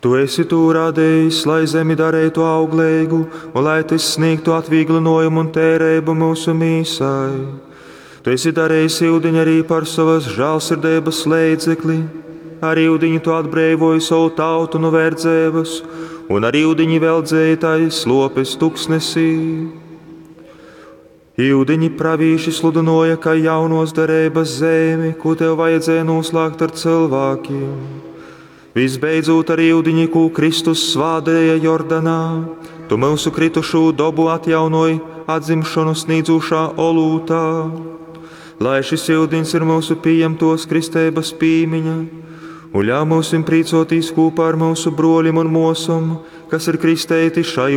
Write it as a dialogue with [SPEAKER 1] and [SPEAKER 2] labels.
[SPEAKER 1] Tu esi tu radījis, lai zemi darētu auglīgu, un lai tas sniegtu atvieglinājumu un tērību mūsu mīsai. Tu esi darījis ūdeņu arī par savas žēlsirdības līdzekli, ar ūdeņu tu atbrīvoji savu tautu no verdzības, un ar ūdeņu veldzētais lopes tuksnesī. Ūdeņi pravīši sludināja, ka jaunos derības zemi, ko tev vajadzēja noslēgt ar cilvēkiem. Visbeidzot ar ūdeņi, ko Kristus svādēja Jordanā, tu mūsu kritušo dobu atjaunoji atzimšanu sniedzošā olūtā. Lai šis ūdeņs ir mūsu pieņemtos kristības pīmiņa, un ļauj mums priecāties kopā ar mūsu broļiem un mosam, kas ir kristēti šai